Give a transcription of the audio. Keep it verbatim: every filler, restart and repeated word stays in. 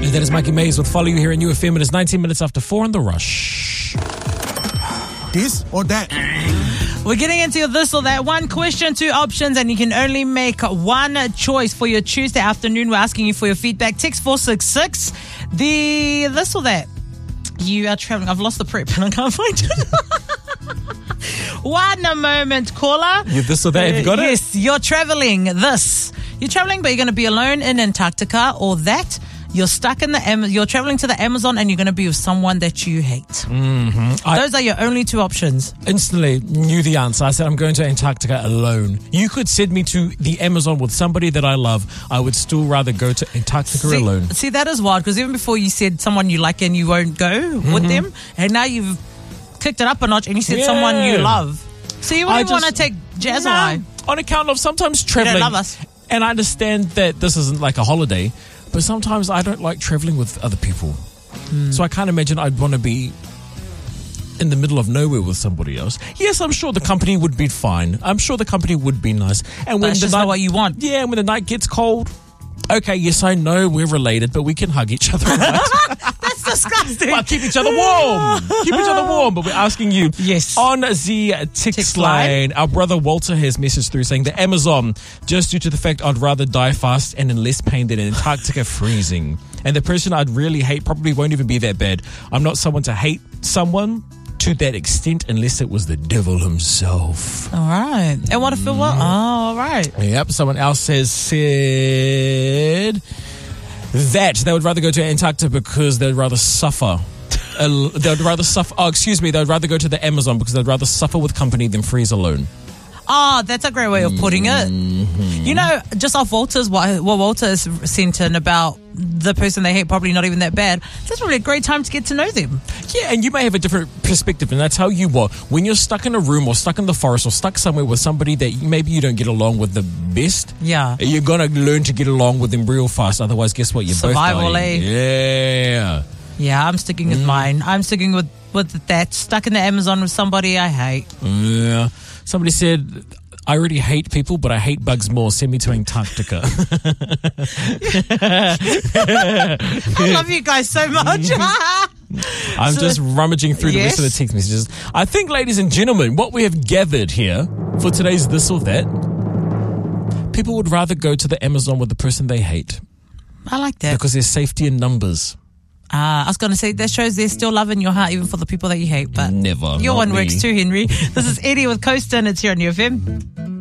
That is Mikey Mays with Follow You here in U F M. It is nineteen minutes after four on The Rush. This or that? We're getting into this or that. One question, two options, and you can only make one choice for your Tuesday afternoon. We're asking you for your feedback. Text four six six. The this or that. You are traveling. I've lost the prep and I can't find it. One moment, caller. You this or that? Have you got uh, it? Yes, you're traveling. This. You're traveling, but you're going to be alone in Antarctica, or that. You're stuck in the Am- you're traveling to the Amazon and you're going to be with someone that you hate. Mm-hmm. Those are your only two options. Instantly knew the answer. I said, I'm going to Antarctica alone. You could send me to the Amazon with somebody that I love. I would still rather go to Antarctica see, alone. See, that is wild, because even before you said someone you like and you won't go mm-hmm. with them, and now you've kicked it up a notch and you said yeah. someone you love. So you wouldn't want to take Jazz no, away? On account of sometimes traveling. You don't love us. And I understand that this isn't like a holiday, but sometimes I don't like traveling with other people. Mm. So I can't imagine I'd want to be in the middle of nowhere with somebody else. Yes, I'm sure the company would be fine. I'm sure the company would be nice. And when That's the just night, not what you want. Yeah, when the night gets cold, okay, yes, I know we're related, but we can hug each other. Right? That's disgusting. Well, keep each other warm. Keep each other warm. But we're asking you. Yes. On the text, text line, our brother Walter has messaged through saying the Amazon, just due to the fact I'd rather die fast and in less pain than in Antarctica freezing. And the person I'd really hate probably won't even be that bad. I'm not someone to hate someone to that extent unless it was the devil himself. All right. And what if it was? Oh, all right. Yep. Someone else has said that they would rather go to Antarctica because they'd rather suffer. Uh, they'd rather suffer. Oh, excuse me. They'd rather go to the Amazon because they'd rather suffer with company than freeze alone. Oh, that's a great way of putting it. Mm-hmm. You know, just off Walter's, what, what Walter has sent in about the person they hate probably not even that bad. That's really a great time to get to know them. Yeah, and you may have a different perspective. And I tell you what, when you're stuck in a room or stuck in the forest or stuck somewhere with somebody that maybe you don't get along with the best, yeah, you're going to learn to get along with them real fast. Otherwise, guess what? You're Survival, both dying. eh? Yeah. Yeah, I'm sticking with mm. mine. I'm sticking with, with that. Stuck in the Amazon with somebody I hate. Yeah. Somebody said, I already hate people, but I hate bugs more. Send me to Antarctica. I love you guys so much. I'm so, just rummaging through yes. the rest of the text messages. I think, ladies and gentlemen, what we have gathered here for today's This or That, people would rather go to the Amazon with the person they hate. I like that. Because there's safety in numbers. Uh, I was going to say, that shows there's still love in your heart, even for the people that you hate. But never. Your one me. works too, Henry. This is Eddie with Coast, and it's here on U F M.